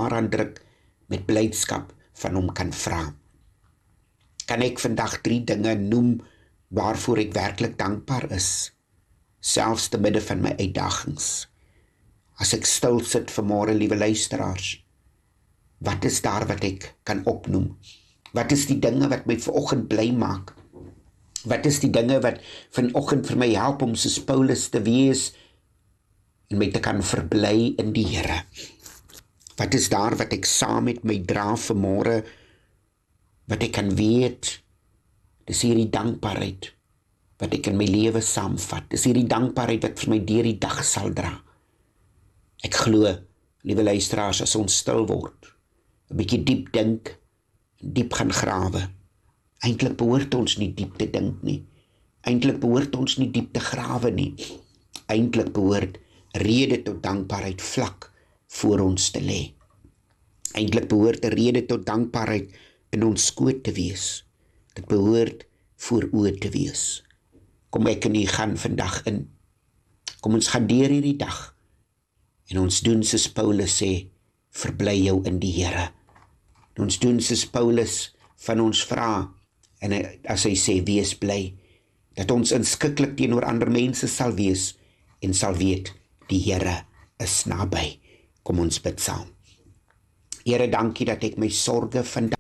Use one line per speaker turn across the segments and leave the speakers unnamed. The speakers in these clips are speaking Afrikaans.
daaraan druk, met blydskap van hom kan vra. Kan ek vandag 3 dinge noem waarvoor ek werklik dankbaar is, selfs te midde van my uitdagings? As ek stil sit vanmôre, liewe luisteraars, wat is daar wat ek kan opnoem? Wat is die dinge wat my vanoggend bly maak? Wat is die dinge wat vanoggend vir my help om soos Paulus te wees en my te kan verbly in die Here? Wat is daar wat ek saam met my dra vanmôre, wat ek kan weet, dis hierdie dankbaarheid wat ek in my lewe saamvat, dis hierdie dankbaarheid wat vir my deur die dag sal dra. Ek glo, liewe luisteraars, as ons stil word, 'n bietjie diep dink, diep gaan grawe, eintlik behoort ons nie diep te dink nie, eintlik behoort ons nie diep te grawe nie, eintlik behoort rede tot dankbaarheid vlak voor ons te lê. Eintlik behoort 'n rede tot dankbaarheid in ons skoot te wees. Dit behoort voor oë te wees. Kom ek en u gaan vandag in. Kom ons gaan deur hierdie dag. En ons doen soos Paulus sê, verbly jou in die Here. Ons doen soos Paulus van ons vra, en as hy sê, wees bly, dat ons inskikkelik teenoor ander mense sal wees, en sal weet, die Here is naby. Kom ons bid saam. Here, dankie dat ek my sorge vandag.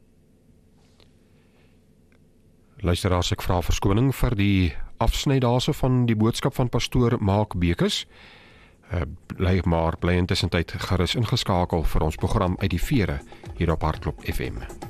Luisteraars, ek vra verskoning vir die afsny daarso van die boodskap van pastoor Mark Bekes. Bly intussen tyd gerus ingeskakel vir ons program Uit die Vere hier op Hartklop FM.